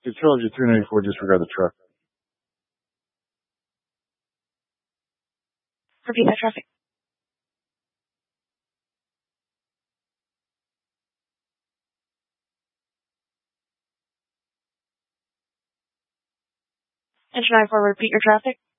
Control G 394, disregard the truck. Repeat that traffic. Engine 94, repeat your traffic.